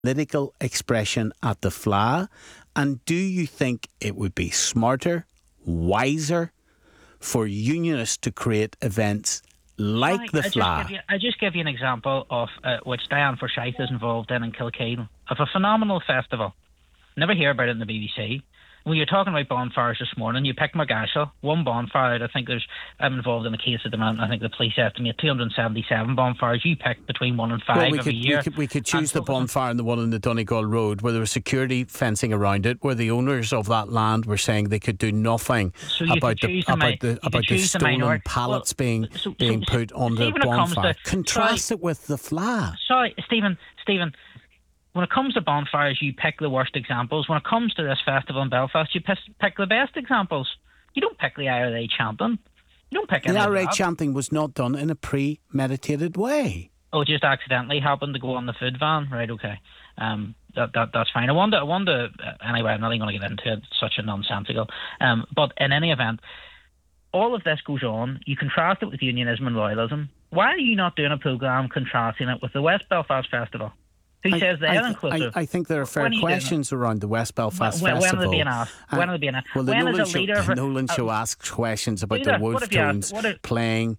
political expression at the Fleadh? And do you think it would be smarter, wiser for unionists to create events like the Fleadh? I just give you an example of which Diane Forsyth is involved in Kilkeel, of a phenomenal festival. Never hear about it in the BBC. When you're talking about bonfires this morning, you pick Magashall, one bonfire. I think I'm involved in a case at the moment. I think the police estimate 277 bonfires. You pick between 1 and 5 every year. We could choose the bonfire and the one on the Donegal Road, where there was security fencing around it, where the owners of that land were saying they could do nothing about the stolen pallets being put on the bonfire. Contrast it with the Fleadh. Sorry, Stephen. When it comes to bonfires, you pick the worst examples. When it comes to this festival in Belfast, you pick the best examples. You don't pick the IRA chanting. You don't pick any of that. The IRA chanting was not done in a premeditated way. Oh, just accidentally happened to go on the food van? Right, okay. That's fine. I wonder. Anyway, I'm not even going to get into it. It's such a nonsensical. But in any event, all of this goes on. You contrast it with unionism and loyalism. Why are you not doing a programme contrasting it with the West Belfast Festival? Who says they're inclusive? I think there are fair questions around the West Belfast Festival. When are they being asked? When are they being asked? Well, the Nolan Show asks questions about the Wolf Tones playing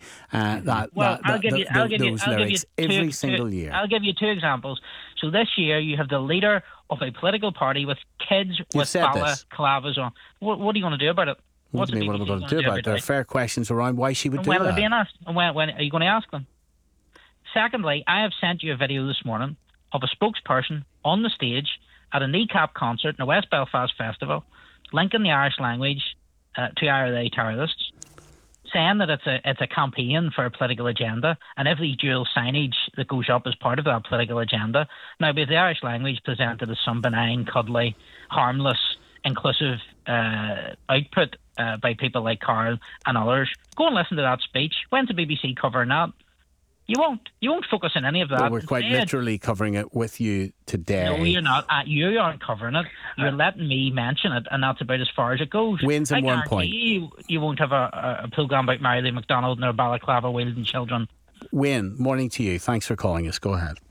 those lyrics every single year. I'll give you 2 examples. So this year you have the leader of a political party with kids with balaclavas on. What are you going to do about it? What do you mean, what am I going to do about it? There are fair questions around why she would do that. When are they being asked? And when are you going to ask them? Secondly, I have sent you a video this morning of a spokesperson on the stage at a kneecap concert in the West Belfast Festival, linking the Irish language to IRA terrorists, saying that it's a campaign for a political agenda, and every dual signage that goes up is part of that political agenda. Now, with the Irish language presented as some benign, cuddly, harmless, inclusive output by people like Carl and others, go and listen to that speech. When's the BBC covering that? You won't focus on any of that. Well, we're quite literally covering it with you today. No, you're not. You aren't covering it. You're letting me mention it, and that's about as far as it goes. Wins in 1 point. You won't have a programme about Mary Lee McDonald and her balaclava wielding children. Win, morning to you. Thanks for calling us. Go ahead.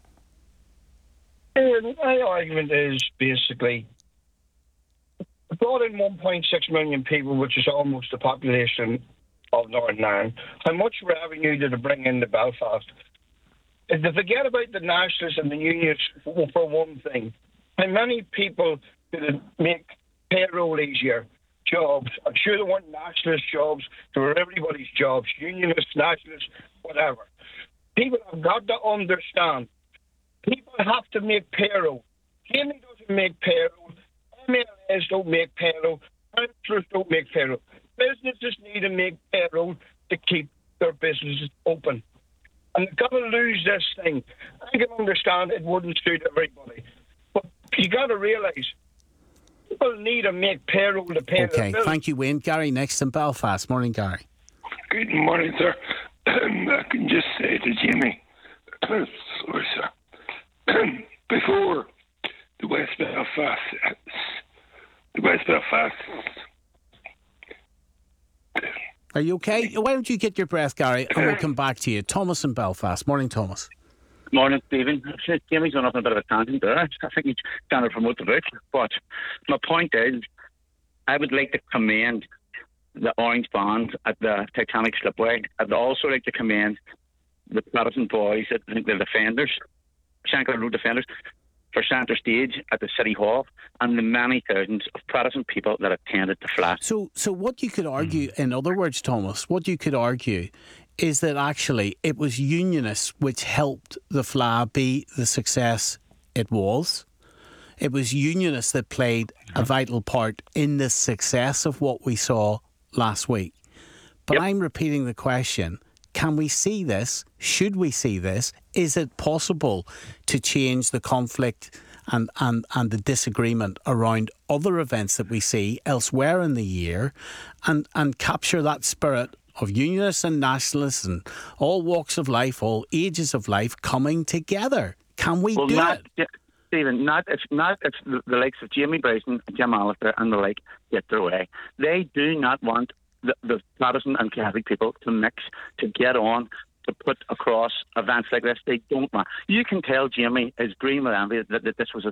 My argument is basically, brought in 1.6 million people, which is almost the population of Northern Ireland. How much revenue did it bring into Belfast? If they forget about the nationalists and the unions for one thing, how many people did it make payroll easier? Jobs. I'm sure there weren't nationalist jobs. There were everybody's jobs. Unionists, nationalists, whatever. People have got to understand. People have to make payroll. Jamie doesn't make payroll. MLAs don't make payroll. Councillors don't make payroll. Businesses need to make payroll to keep their businesses open. And they've got to lose this thing. I can understand it wouldn't suit everybody. But you got to realise, people need to make payroll to pay their bills. Thank you, Wayne. Gary next in Belfast. Morning, Gary. Good morning, sir. I can just say to Jimmy, sorry, sir, before the West Belfast, are you okay? Why don't you get your breath, Gary, and we'll come back to you. Thomas in Belfast. Morning, Thomas. Morning, Stephen. Jimmy's gone off on a bit of a tangent there. I think he's trying to promote the book. But my point is, I would like to commend the orange band at the Titanic Slipway. I'd also like to commend the Protestant boys, I think the Defenders, Shankill Road Defenders, for centre stage at the City Hall, and the many thousands of Protestant people that attended the Fleadh. So what you could argue, in other words, Thomas, what you could argue is that actually it was unionists which helped the Fleadh be the success it was. It was unionists that played a vital part in the success of what we saw last week. But I'm repeating the question. Can we see this? Should we see this? Is it possible to change the conflict and the disagreement around other events that we see elsewhere in the year and capture that spirit of unionists and nationalists and all walks of life, all ages of life coming together? Can we do it? Stephen, not if the likes of Jamie Bryson, Jim Alistair and the like get their way. They do not want the Protestant and Catholic people to mix, to get on, to put across events like this. They don't. You can tell Jamie is green with envy that this was a